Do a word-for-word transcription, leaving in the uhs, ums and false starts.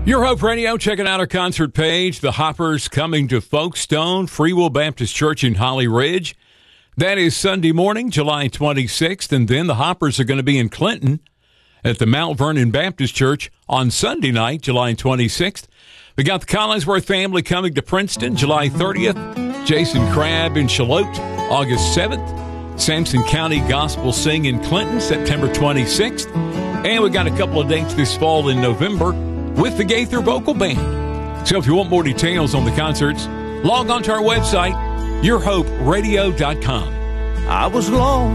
Your Hope Radio, checking out our concert page. The Hoppers coming to Folkestone, Free Will Baptist Church in Holly Ridge. That is Sunday morning, July twenty-sixth. And then the Hoppers are going to be in Clinton at the Mount Vernon Baptist Church on Sunday night, July twenty-sixth. We got the Collinsworth family coming to Princeton, July thirtieth. Jason Crabb in Shallotte, August seventh. Sampson County Gospel Sing in Clinton, September twenty-sixth. And we got a couple of dates this fall in November with the Gaither Vocal Band. So if you want more details on the concerts, log on to our website, your hope radio dot com. I was lost.